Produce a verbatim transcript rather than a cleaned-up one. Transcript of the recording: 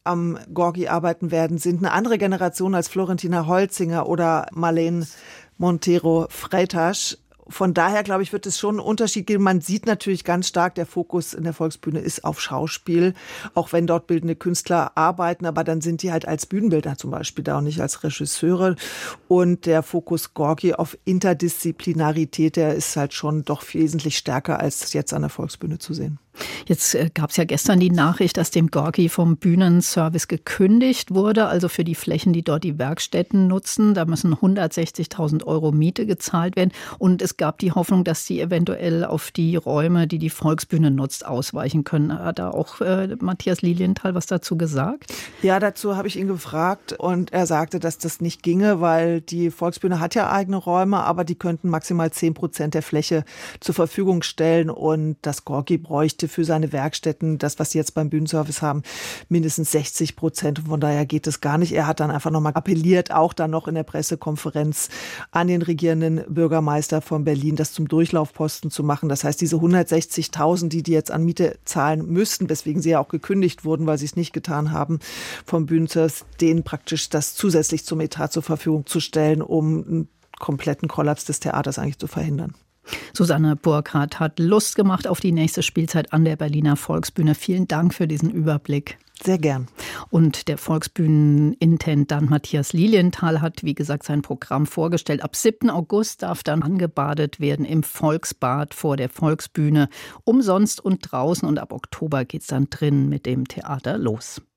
am Gorki arbeiten werden, sind eine andere Generation als Florentina Holzinger oder Marlene Montero-Freitasch. Von daher, glaube ich, wird es schon einen Unterschied geben. Man sieht natürlich ganz stark, der Fokus in der Volksbühne ist auf Schauspiel, auch wenn dort bildende Künstler arbeiten, aber dann sind die halt als Bühnenbildner zum Beispiel da und nicht als Regisseure. Und der Fokus Gorki auf Interdisziplinarität, der ist halt schon doch wesentlich stärker als jetzt an der Volksbühne zu sehen. Jetzt äh, gab es ja gestern die Nachricht, dass dem Gorki vom Bühnenservice gekündigt wurde, also für die Flächen, die dort die Werkstätten nutzen. Da müssen hundertsechzigtausend Euro Miete gezahlt werden. Und es gab die Hoffnung, dass sie eventuell auf die Räume, die die Volksbühne nutzt, ausweichen können. Hat da auch äh, Matthias Lilienthal was dazu gesagt? Ja, dazu habe ich ihn gefragt und er sagte, dass das nicht ginge, weil die Volksbühne hat ja eigene Räume, aber die könnten maximal zehn Prozent der Fläche zur Verfügung stellen und das Gorki bräuchte für seine Werkstätten, das, was sie jetzt beim Bühnenservice haben, mindestens sechzig Prozent. Von daher geht es gar nicht. Er hat dann einfach nochmal appelliert, auch dann noch in der Pressekonferenz an den regierenden Bürgermeister von Berlin, das zum Durchlaufposten zu machen. Das heißt, diese hundertsechzigtausend, die die jetzt an Miete zahlen müssten, weswegen sie ja auch gekündigt wurden, weil sie es nicht getan haben, vom Bühnenservice, denen praktisch das zusätzlich zum Etat zur Verfügung zu stellen, um einen kompletten Kollaps des Theaters eigentlich zu verhindern. Susanne Burkhardt hat Lust gemacht auf die nächste Spielzeit an der Berliner Volksbühne. Vielen Dank für diesen Überblick. Sehr gern. Und der Volksbühnenintendant Matthias Lilienthal hat, wie gesagt, sein Programm vorgestellt. Ab siebten August darf dann angebadet werden im Volksbad vor der Volksbühne. Umsonst und draußen. Und ab Oktober geht es dann drin mit dem Theater los.